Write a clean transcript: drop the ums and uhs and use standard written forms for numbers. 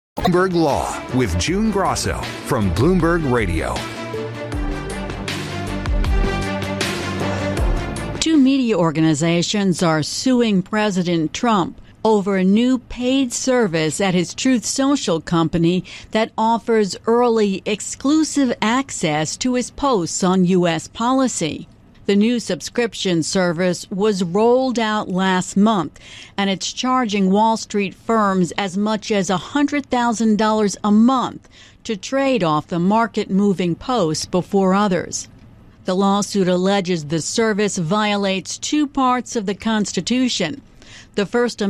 Bloomberg Law with June Grosso from Bloomberg Radio. Two media organizations are suing President Trump over a new paid service at his Truth Social company that offers early, exclusive access to his posts on U.S. policy. The new subscription service was rolled out last month, and it's charging Wall Street firms as much as $100,000 a month to trade off the market-moving posts before others. The lawsuit alleges the service violates two parts of the Constitution. The First